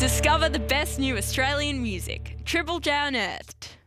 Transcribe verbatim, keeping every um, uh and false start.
Discover the best new Australian music. Triple J Unearthed.